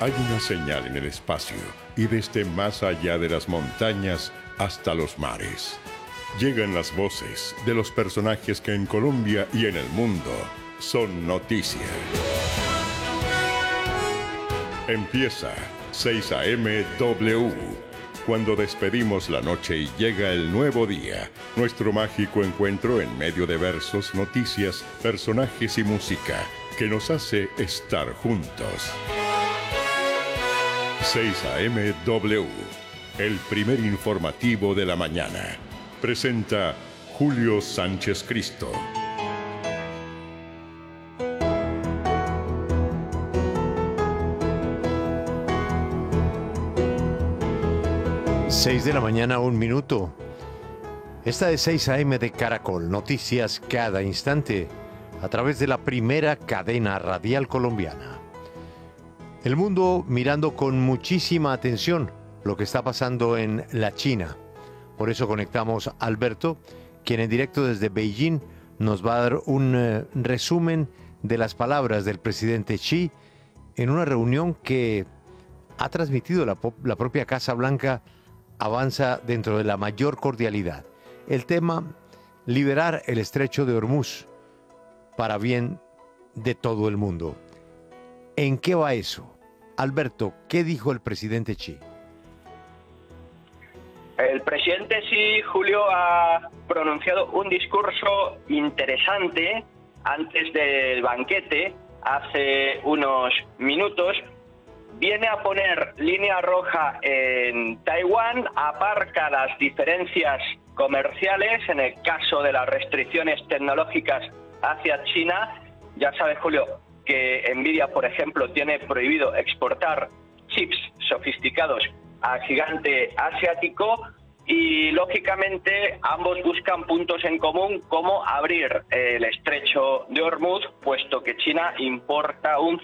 Hay una señal en el espacio y desde más allá de las montañas hasta los mares. Llegan las voces de los personajes que en Colombia y en el mundo son noticia. Empieza 6 AM W. Cuando despedimos la noche y llega el nuevo día, nuestro mágico encuentro en medio de versos, noticias, personajes y música que nos hace estar juntos. 6 AM W, el primer informativo de la mañana. Presenta Julio Sánchez Cristo. 6 de la mañana, 1 minuto. Esta es 6 AM de Caracol, noticias cada instante, a través de la primera cadena radial colombiana. El mundo mirando con muchísima atención lo que está pasando en la China. Por eso conectamos a Alberto, quien en directo desde Beijing nos va a dar un resumen de las palabras del presidente Xi en una reunión que ha transmitido la propia Casa Blanca. Avanza dentro de la mayor cordialidad. El tema, liberar el estrecho de Hormuz para bien de todo el mundo. ¿En qué va eso? Alberto, ¿qué dijo el presidente Xi? El presidente Xi, Julio, ha pronunciado un discurso interesante antes del banquete, hace unos minutos. Viene a poner línea roja en Taiwán, aparca las diferencias comerciales en el caso de las restricciones tecnológicas hacia China. Ya sabes, Julio, que Nvidia, por ejemplo, tiene prohibido exportar chips sofisticados al gigante asiático y, lógicamente, ambos buscan puntos en común como abrir el estrecho de Hormuz, puesto que China importa un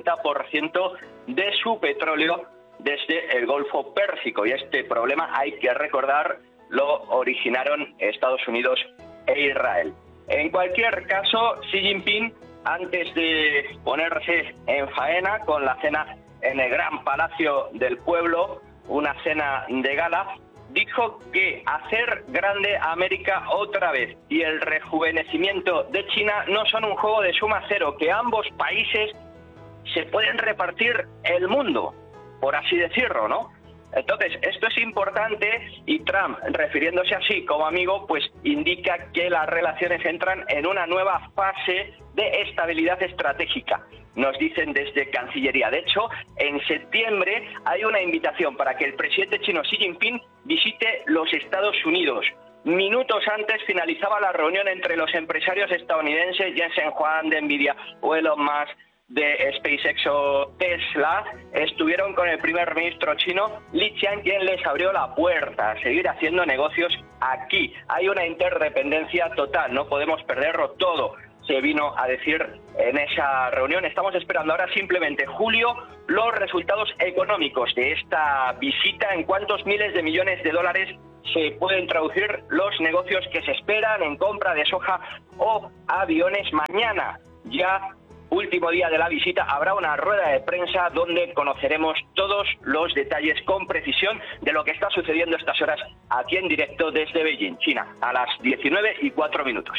50% de su petróleo desde el Golfo Pérsico. Y este problema, hay que recordar, lo originaron Estados Unidos e Israel. En cualquier caso, Xi Jinping, antes de ponerse en faena con la cena en el Gran Palacio del Pueblo, una cena de gala, dijo que hacer grande a América otra vez y el rejuvenecimiento de China no son un juego de suma cero, que ambos países se pueden repartir el mundo, por así decirlo, ¿no? Entonces, esto es importante y Trump, refiriéndose así como amigo, pues indica que las relaciones entran en una nueva fase de estabilidad estratégica. Nos dicen desde Cancillería. De hecho, en septiembre hay una invitación para que el presidente chino Xi Jinping visite los Estados Unidos. Minutos antes finalizaba la reunión entre los empresarios estadounidenses Jensen Huang de Nvidia o Elon Musk de SpaceX o Tesla. Estuvieron con el primer ministro chino Li Qiang, quien les abrió la puerta a seguir haciendo negocios aquí. Hay una interdependencia total, no podemos perderlo todo, se vino a decir en esa reunión. Estamos esperando ahora simplemente, Julio, los resultados económicos de esta visita, en cuántos miles de millones de dólares se pueden traducir los negocios que se esperan en compra de soja o aviones. Mañana, ya último día de la visita, habrá una rueda de prensa donde conoceremos todos los detalles con precisión de lo que está sucediendo estas horas aquí en directo desde Beijing, China, a las 19:04.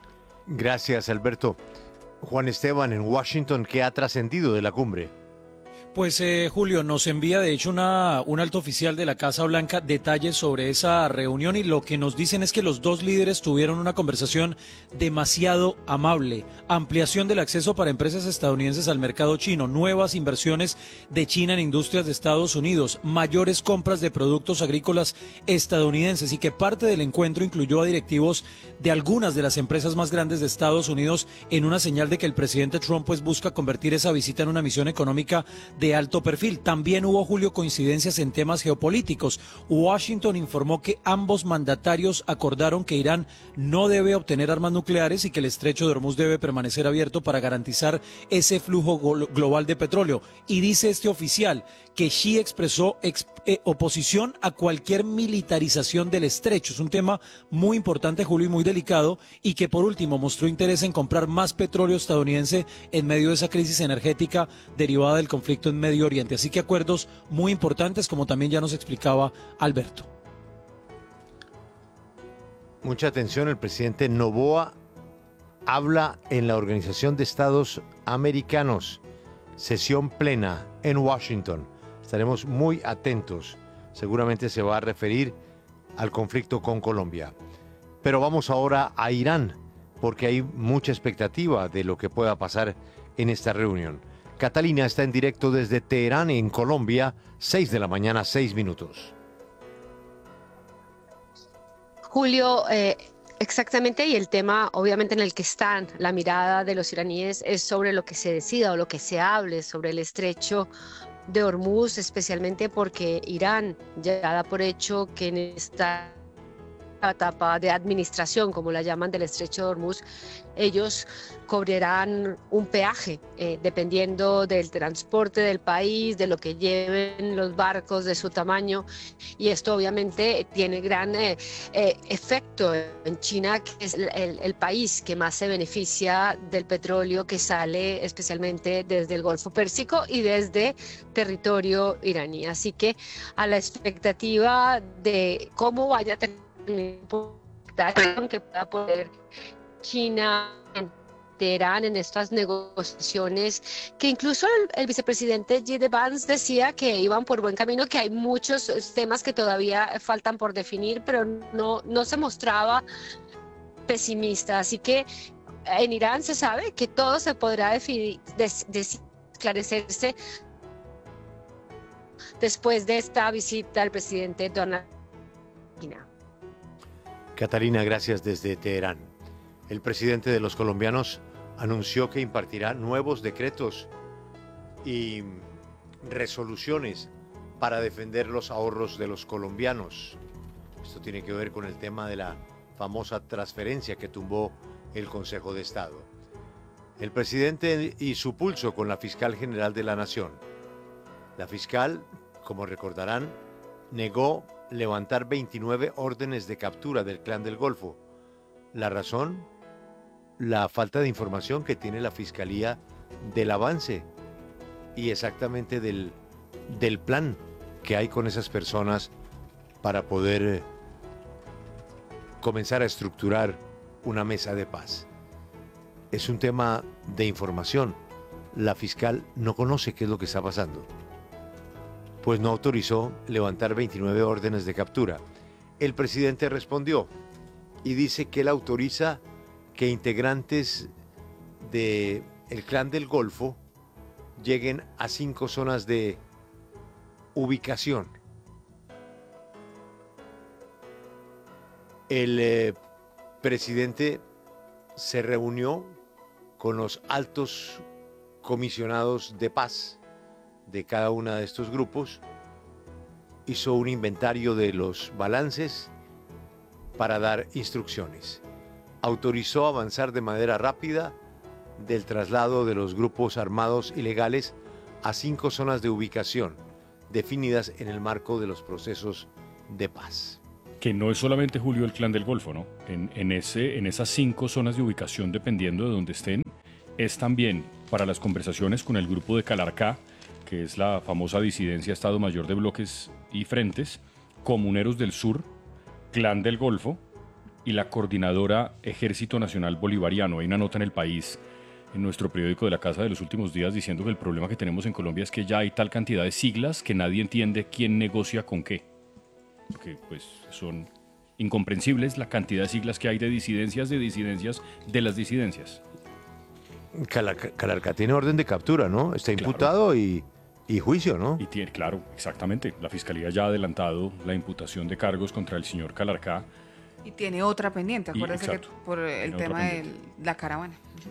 Gracias, Alberto. Juan Esteban, en Washington, ¿qué ha trascendido de la cumbre? Pues Julio, nos envía de hecho un alto oficial de la Casa Blanca detalles sobre esa reunión y lo que nos dicen es que los dos líderes tuvieron una conversación demasiado amable, ampliación del acceso para empresas estadounidenses al mercado chino, nuevas inversiones de China en industrias de Estados Unidos, mayores compras de productos agrícolas estadounidenses y que parte del encuentro incluyó a directivos de algunas de las empresas más grandes de Estados Unidos en una señal de que el presidente Trump pues busca convertir esa visita en una misión económica de alto perfil. También hubo, Julio, coincidencias en temas geopolíticos. Washington informó que ambos mandatarios acordaron que Irán no debe obtener armas nucleares y que el estrecho de Hormuz debe permanecer abierto para garantizar ese flujo global de petróleo. Y dice este oficial que Xi expresó oposición a cualquier militarización del estrecho. Es un tema muy importante, Julio, y muy delicado, y que por último mostró interés en comprar más petróleo estadounidense en medio de esa crisis energética derivada del conflicto en Medio Oriente. Así que acuerdos muy importantes, como también ya nos explicaba Alberto. Mucha atención, el presidente Noboa habla en la Organización de Estados Americanos, sesión plena en Washington. Estaremos muy atentos, seguramente se va a referir al conflicto con Colombia. Pero vamos ahora a Irán, porque hay mucha expectativa de lo que pueda pasar en esta reunión. Catalina está en directo desde Teherán, en Colombia, 6 de la mañana, 6 minutos. Julio, exactamente, y el tema obviamente en el que están la mirada de los iraníes es sobre lo que se decida o lo que se hable sobre el estrecho de Hormuz, especialmente porque Irán ya da por hecho que en esta etapa de administración, como la llaman, del estrecho de Hormuz, ellos cobrarán un peaje dependiendo del transporte del país, de lo que lleven los barcos, de su tamaño, y esto obviamente tiene gran efecto en China, que es el país que más se beneficia del petróleo que sale especialmente desde el Golfo Pérsico y desde territorio iraní. Así que a la expectativa de cómo vaya a tener que pueda poder China en Teherán en estas negociaciones, que incluso el vicepresidente J.D. Vance decía que iban por buen camino, que hay muchos temas que todavía faltan por definir, pero no se mostraba pesimista. Así que en Irán se sabe que todo se podrá esclarecerse después de esta visita al presidente Donald Trump. Catalina, gracias desde Teherán. El presidente de los colombianos anunció que impartirá nuevos decretos y resoluciones para defender los ahorros de los colombianos. Esto tiene que ver con el tema de la famosa transferencia que tumbó el Consejo de Estado. El presidente y su pulso con la fiscal general de la Nación. La fiscal, como recordarán, negó levantar 29 órdenes de captura del Clan del Golfo. La razón, la falta de información que tiene la Fiscalía del avance y exactamente del plan que hay con esas personas para poder comenzar a estructurar una mesa de paz. Es un tema de información. La fiscal no conoce qué es lo que está pasando, pues no autorizó levantar 29 órdenes de captura. El presidente respondió y dice que él autoriza que integrantes del Clan del Golfo lleguen a 5 zonas de ubicación. El presidente se reunió con los altos comisionados de paz de cada uno de estos grupos, hizo un inventario de los balances para dar instrucciones. Autorizó avanzar de manera rápida del traslado de los grupos armados ilegales a 5 zonas de ubicación definidas en el marco de los procesos de paz. Que no es solamente, Julio, el Clan del Golfo, ¿no? En esas 5 zonas de ubicación, dependiendo de donde estén, es también para las conversaciones con el grupo de Calarcá, que es la famosa disidencia Estado Mayor de Bloques y Frentes, Comuneros del Sur, Clan del Golfo y la coordinadora Ejército Nacional Bolivariano. Hay una nota en El País, en nuestro periódico de la Casa, de los últimos días, diciendo que el problema que tenemos en Colombia es que ya hay tal cantidad de siglas que nadie entiende quién negocia con qué. Porque pues son incomprensibles la cantidad de siglas que hay de disidencias de las disidencias. Calarcá tiene orden de captura, ¿no? Está imputado y juicio, ¿no? Y tiene, claro, exactamente. La Fiscalía ya ha adelantado la imputación de cargos contra el señor Calarcá. Y tiene otra pendiente, acuérdese que por el tema de la caravana.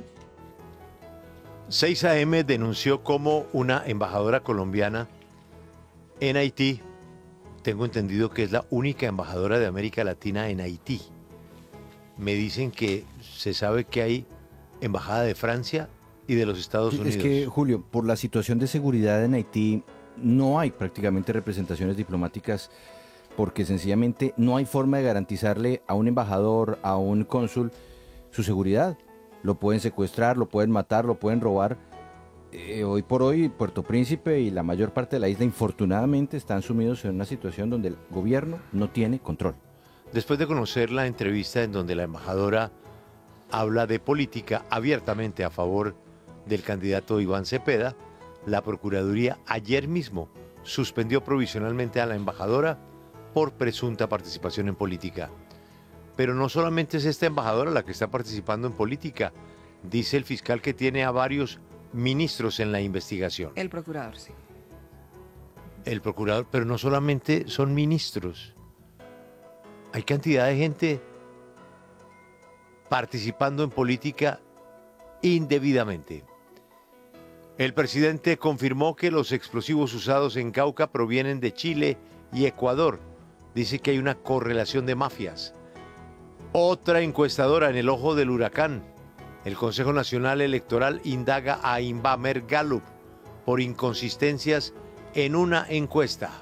6 AM denunció como una embajadora colombiana en Haití, tengo entendido que es la única embajadora de América Latina en Haití. Me dicen que se sabe que hay embajada de Francia y de los Estados Unidos. Es que, Julio, por la situación de seguridad en Haití, no hay prácticamente representaciones diplomáticas porque sencillamente no hay forma de garantizarle a un embajador, a un cónsul, su seguridad. Lo pueden secuestrar, lo pueden matar, lo pueden robar. Hoy por hoy Puerto Príncipe y la mayor parte de la isla infortunadamente están sumidos en una situación donde el gobierno no tiene control. Después de conocer la entrevista en donde la embajadora habla de política abiertamente a favor del candidato Iván Cepeda, la Procuraduría ayer mismo suspendió provisionalmente a la embajadora por presunta participación en política. Pero no solamente es esta embajadora la que está participando en política, dice el fiscal que tiene a varios ministros en la investigación. El procurador, sí. El procurador, pero no solamente son ministros. Hay cantidad de gente participando en política indebidamente. El presidente confirmó que los explosivos usados en Cauca provienen de Chile y Ecuador. Dice que hay una correlación de mafias. Otra encuestadora en el ojo del huracán. El Consejo Nacional Electoral indaga a Inbamer Gallup por inconsistencias en una encuesta.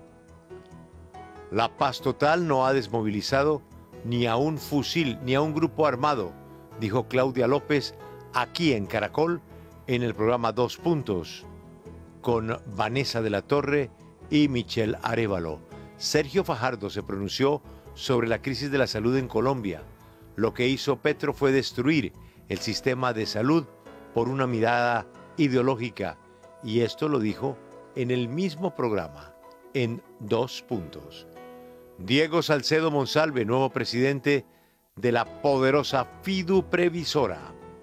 La paz total no ha desmovilizado ni a un fusil ni a un grupo armado, dijo Claudia López aquí en Caracol en el programa 2 Puntos con Vanessa de la Torre y Michelle Arévalo. Sergio Fajardo se pronunció sobre la crisis de la salud en Colombia. Lo que hizo Petro fue destruir el sistema de salud por una mirada ideológica, y esto lo dijo en el mismo programa, en 2 Puntos. Diego Salcedo Monsalve, nuevo presidente de la poderosa Fiduprevisora.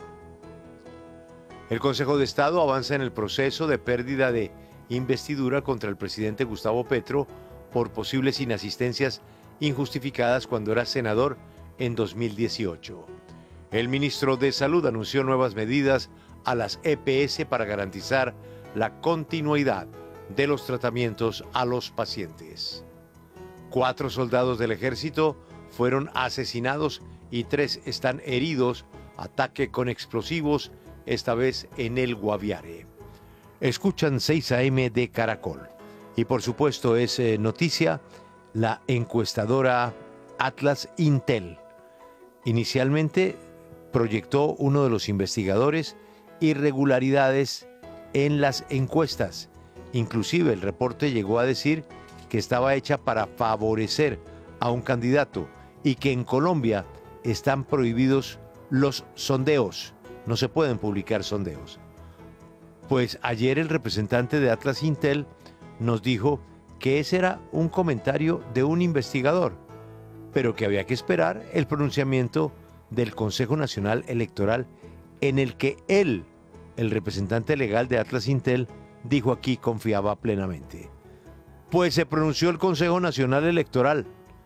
El Consejo de Estado avanza en el proceso de pérdida de investidura contra el presidente Gustavo Petro por posibles inasistencias injustificadas cuando era senador en 2018. El ministro de Salud anunció nuevas medidas a las EPS para garantizar la continuidad de los tratamientos a los pacientes. 4 soldados del ejército fueron asesinados y 3 están heridos. Ataque con explosivos, esta vez en el Guaviare. Escuchan 6 AM de Caracol. Y por supuesto es noticia la encuestadora Atlas Intel. Inicialmente proyectó uno de los investigadores irregularidades en las encuestas. Inclusive el reporte llegó a decir que estaba hecha para favorecer a un candidato y que en Colombia están prohibidos los sondeos. No se pueden publicar sondeos. Pues ayer el representante de Atlas Intel nos dijo que ese era un comentario de un investigador, pero que había que esperar el pronunciamiento del Consejo Nacional Electoral, en el que él, el representante legal de Atlas Intel, dijo aquí confiaba plenamente. Pues se pronunció el Consejo Nacional Electoral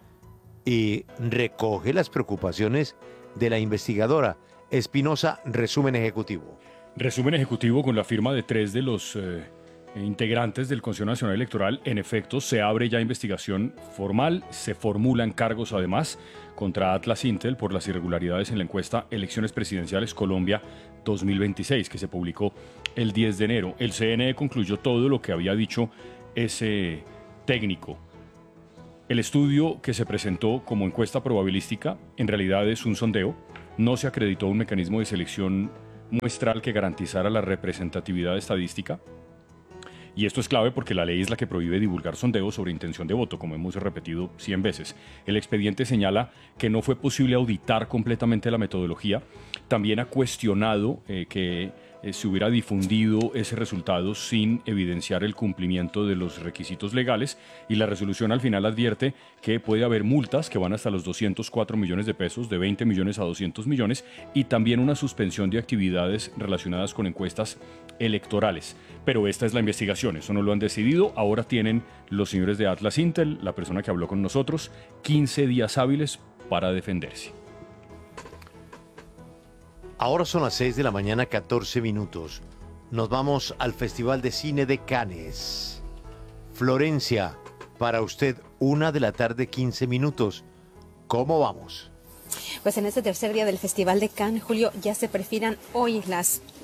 y recoge las preocupaciones de la investigadora. Espinosa, resumen ejecutivo. Resumen ejecutivo con la firma de 3 de los integrantes del Consejo Nacional Electoral. En efecto, se abre ya investigación formal, se formulan cargos además contra Atlas Intel por las irregularidades en la encuesta Elecciones Presidenciales Colombia 2026, que se publicó el 10 de enero. El CNE concluyó todo lo que había dicho ese técnico. El estudio que se presentó como encuesta probabilística en realidad es un sondeo. No se acreditó un mecanismo de selección muestral que garantizara la representatividad estadística. Y esto es clave porque la ley es la que prohíbe divulgar sondeos sobre intención de voto, como hemos repetido 100 veces. El expediente señala que no fue posible auditar completamente la metodología. También ha cuestionado que se hubiera difundido ese resultado sin evidenciar el cumplimiento de los requisitos legales, y la resolución al final advierte que puede haber multas que van hasta los 204 millones de pesos, de 20 millones a 200 millones, y también una suspensión de actividades relacionadas con encuestas electorales. Pero esta es la investigación, eso no lo han decidido. Ahora tienen los señores de Atlas Intel, la persona que habló con nosotros, 15 días hábiles para defenderse. Ahora son las 6 de la mañana, 14 minutos. Nos vamos al Festival de Cine de Cannes. Florencia, para usted, 1 de la tarde, 15 minutos. ¿Cómo vamos? Pues en este tercer día del Festival de Cannes, Julio, ya se perfilan hoy las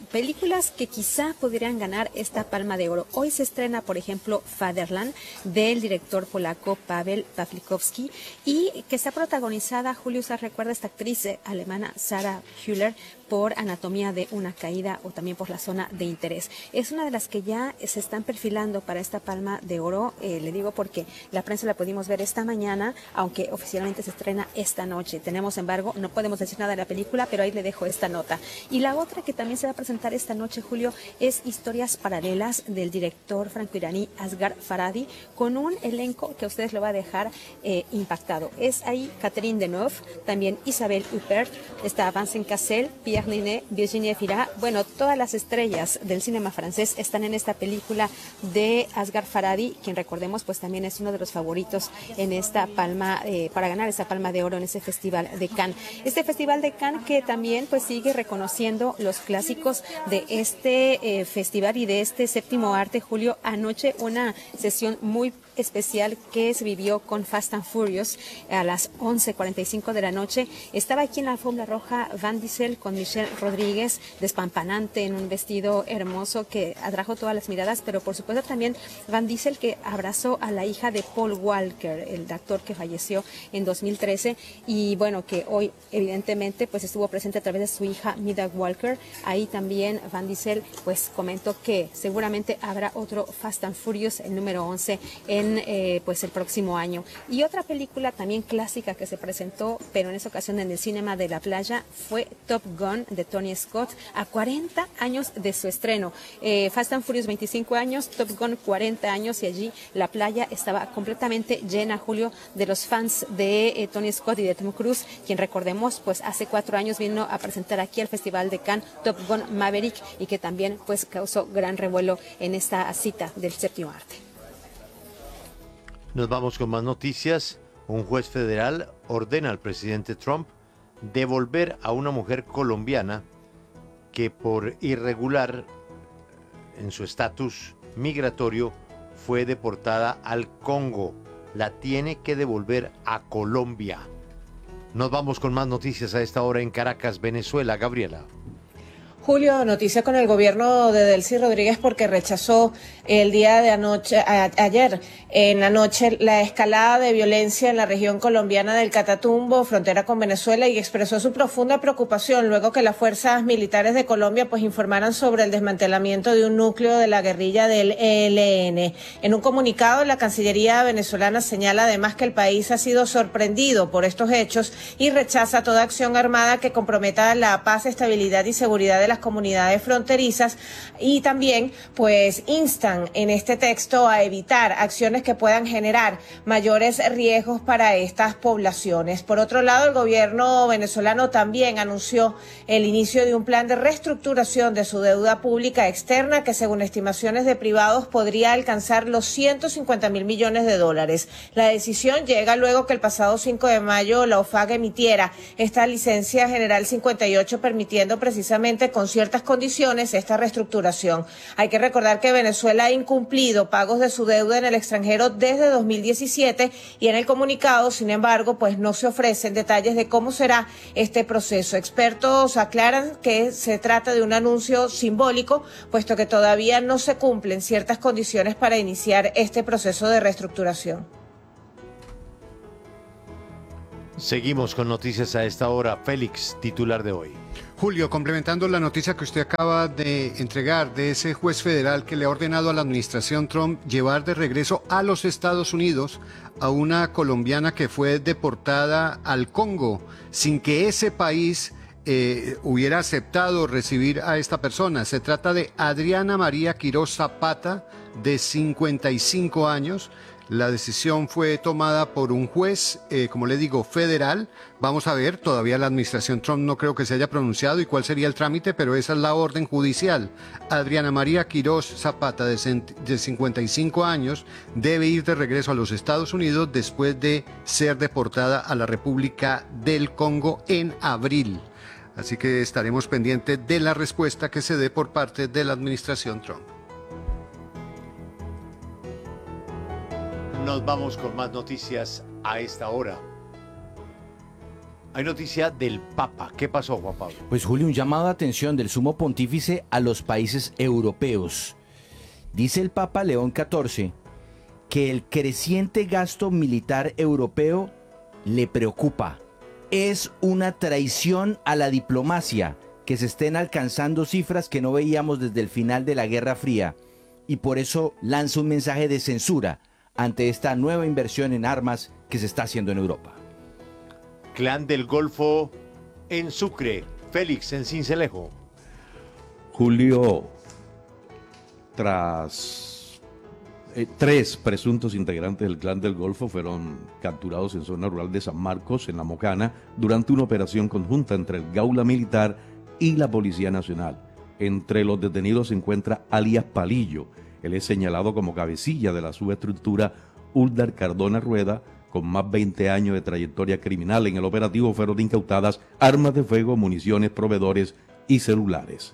películas que quizá podrían ganar esta Palma de Oro. Hoy se estrena, por ejemplo, Fatherland, del director polaco Paweł Pawlikowski, y que está protagonizada, Julio, ¿se recuerda esta actriz alemana Sarah Hüller, por Anatomía de una caída o también por La zona de interés? Es una de las que ya se están perfilando para esta Palma de Oro, le digo porque la prensa la pudimos ver esta mañana, aunque oficialmente se estrena esta noche. Tenemos embargo, no podemos decir nada de la película, pero ahí le dejo esta nota. Y la otra que también se va a presentar esta noche, Julio, es Historias paralelas, del director franco-iraní Asghar Farhadi, con un elenco que a ustedes lo va a dejar impactado. Es ahí Catherine Deneuve, también Isabelle Huppert, está Vincent Cassel, Pierre Ninet, Virginie Fira. Bueno, todas las estrellas del cinema francés están en esta película de Asghar Farhadi, quien, recordemos, pues también es uno de los favoritos en esta palma, para ganar esa Palma de Oro en ese Festival de Cannes. Este Festival de Cannes que también pues sigue reconociendo los clásicos de este festival y de este séptimo arte, Julio. Anoche una sesión muy especial que se vivió con Fast and Furious a las 11:45 de la noche. Estaba aquí en la alfombra roja Van Diesel con Michelle Rodríguez, despampanante en un vestido hermoso que atrajo todas las miradas, pero por supuesto también Van Diesel, que abrazó a la hija de Paul Walker, el actor que falleció en 2013, y bueno, que hoy evidentemente pues estuvo presente a través de su hija Mida Walker. Ahí también Van Diesel pues comentó que seguramente habrá otro Fast and Furious, el número 11, en pues el próximo año. Y otra película también clásica que se presentó, pero en esa ocasión en el Cinema de la Playa, fue Top Gun, de Tony Scott, a 40 años de su estreno. Fast and Furious 25 años, Top Gun 40 años, y allí la playa estaba completamente llena, Julio, de los fans de Tony Scott y de Tom Cruise, quien, recordemos, pues hace 4 años vino a presentar aquí al Festival de Cannes Top Gun Maverick, y que también pues causó gran revuelo en esta cita del séptimo arte. Nos vamos con más noticias. Un juez federal ordena al presidente Trump devolver a una mujer colombiana que, por irregular en su estatus migratorio, fue deportada al Congo. La tiene que devolver a Colombia. Nos vamos con más noticias a esta hora en Caracas, Venezuela. Gabriela. Julio, noticia con el gobierno de Delcy Rodríguez, porque rechazó el día de ayer en la noche la escalada de violencia en la región colombiana del Catatumbo, frontera con Venezuela, y expresó su profunda preocupación luego que las fuerzas militares de Colombia pues informaran sobre el desmantelamiento de un núcleo de la guerrilla del ELN. En un comunicado, la Cancillería venezolana señala además que el país ha sido sorprendido por estos hechos y rechaza toda acción armada que comprometa la paz, estabilidad y seguridad de las comunidades fronterizas, y también pues instan en este texto a evitar acciones que puedan generar mayores riesgos para estas poblaciones. Por otro lado, el gobierno venezolano también anunció el inicio de un plan de reestructuración de su deuda pública externa que, según estimaciones de privados, podría alcanzar los 150.000 millones de dólares. La decisión llega luego que el pasado 5 de mayo la OFAC emitiera esta licencia general 58, permitiendo precisamente con ciertas condiciones esta reestructuración. Hay que recordar que Venezuela ha incumplido pagos de su deuda en el extranjero desde 2017, y en el comunicado, sin embargo, pues no se ofrecen detalles de cómo será este proceso. Expertos aclaran que se trata de un anuncio simbólico, puesto que todavía no se cumplen ciertas condiciones para iniciar este proceso de reestructuración. Seguimos con noticias a esta hora. Félix, titular de hoy. Julio, complementando la noticia que usted acaba de entregar de ese juez federal que le ha ordenado a la administración Trump llevar de regreso a los Estados Unidos a una colombiana que fue deportada al Congo sin que ese país hubiera aceptado recibir a esta persona. Se trata de Adriana María Quiroz Zapata, de 55 años. La decisión fue tomada por un juez, como le digo, federal. Vamos a ver, todavía la administración Trump no creo que se haya pronunciado y cuál sería el trámite, pero esa es la orden judicial. Adriana María Quiroz Zapata, de 55 años, debe ir de regreso a los Estados Unidos después de ser deportada a la República del Congo en abril. Así que estaremos pendientes de la respuesta que se dé por parte de la administración Trump. Nos vamos con más noticias a esta hora. Hay noticia del Papa. ¿Qué pasó, Juan Pablo? Pues Julio, un llamado de atención del sumo pontífice a los países europeos. Dice el Papa León XIV que el creciente gasto militar europeo le preocupa. Es una traición a la diplomacia que se estén alcanzando cifras que no veíamos desde el final de la Guerra Fría, y por eso lanza un mensaje de censura ante esta nueva inversión en armas que se está haciendo en Europa. Clan del Golfo en Sucre. Félix en Sincelejo. Julio, tras 3 presuntos integrantes del Clan del Golfo fueron capturados en zona rural de San Marcos, en La Mocana, durante una operación conjunta entre el Gaula Militar y la Policía Nacional. Entre los detenidos se encuentra alias Palillo. Él es señalado como cabecilla de la subestructura Uldar Cardona Rueda, con más 20 años de trayectoria criminal. En el operativo fueron incautadas armas de fuego, municiones, proveedores y celulares.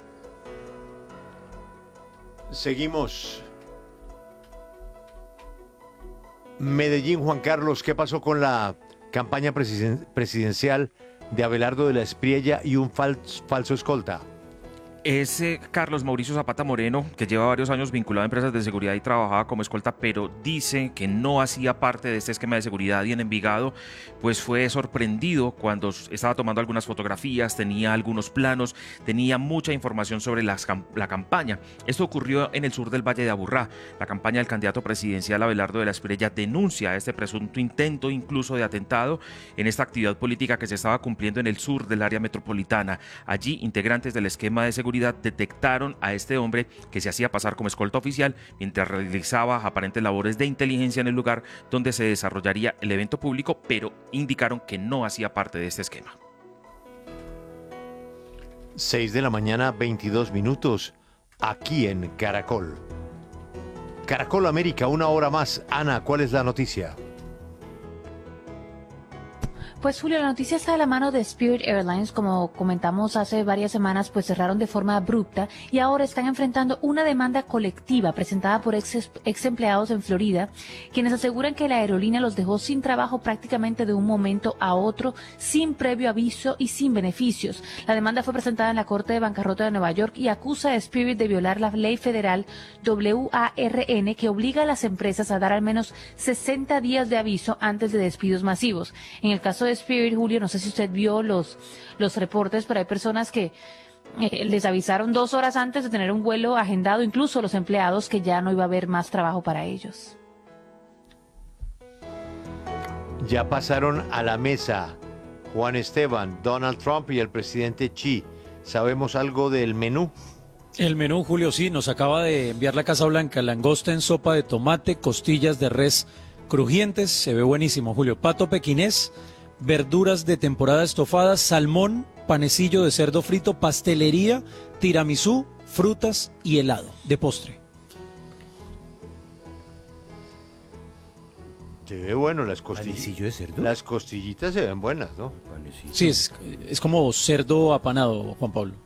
Seguimos. Medellín, Juan Carlos, ¿qué pasó con la campaña presidencial de Abelardo de la Espriella y un falso escolta? Es Carlos Mauricio Zapata Moreno, que lleva varios años vinculado a empresas de seguridad y trabajaba como escolta, pero dice que no hacía parte de este esquema de seguridad, y en Envigado pues fue sorprendido cuando estaba tomando algunas fotografías, tenía algunos planos, tenía mucha información sobre la campaña. Esto ocurrió en el sur del Valle de Aburrá. La campaña del candidato presidencial Abelardo de la Espriella denuncia este presunto intento incluso de atentado en esta actividad política que se estaba cumpliendo en el sur del área metropolitana. Allí, integrantes del esquema de seguridad detectaron a este hombre que se hacía pasar como escolta oficial mientras realizaba aparentes labores de inteligencia en el lugar donde se desarrollaría el evento público, pero indicaron que no hacía parte de este esquema. 6 de la mañana, 22 minutos, aquí en Caracol. Caracol América, una hora más. Ana, ¿cuál es la noticia? Pues Julio, la noticia está de la mano de Spirit Airlines. Como comentamos hace varias semanas, pues cerraron de forma abrupta y ahora están enfrentando una demanda colectiva presentada por ex empleados en Florida, quienes aseguran que la aerolínea los dejó sin trabajo prácticamente de un momento a otro, sin previo aviso y sin beneficios. La demanda fue presentada en la Corte de Bancarrota de Nueva York y acusa a Spirit de violar la ley federal WARN, que obliga a las empresas a dar al menos 60 días de aviso antes de despidos masivos. En el caso de Spirit, Julio, no sé si usted vio los reportes, pero hay personas que les avisaron 2 horas antes de tener un vuelo agendado, incluso los empleados, que ya no iba a haber más trabajo para ellos. Ya pasaron a la mesa Juan Esteban, Donald Trump y el presidente Xi. ¿Sabemos algo del menú? El menú, Julio, sí, nos acaba de enviar la Casa Blanca: langosta en sopa de tomate, costillas de res crujientes, se ve buenísimo, Julio, pato pequinés, verduras de temporada estofadas, salmón, panecillo de cerdo frito, pastelería, tiramisú, frutas y helado de postre. Se ve bueno las costillitas. ¿Panecillo de cerdo? Las costillitas se ven buenas, ¿no? Sí, es como cerdo apanado, Juan Pablo.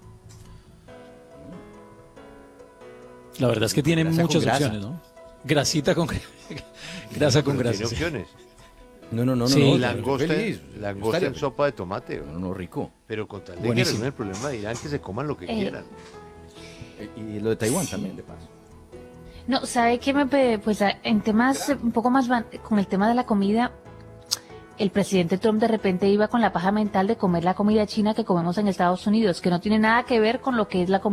La verdad es que tiene muchas opciones, ¿no? Grasita con grasa con grasa. Tiene opciones. No. Sí, langosta en sopa de tomate. No, rico. Pero con tal de que resuelvan el problema, dirán que se coman lo que quieran. Y lo de Taiwán también, de paso. No, ¿sabe qué? Pues en temas un poco más con el tema de la comida, el presidente Trump de repente iba con la paja mental de comer la comida china que comemos en Estados Unidos, que no tiene nada que ver con lo que es la comida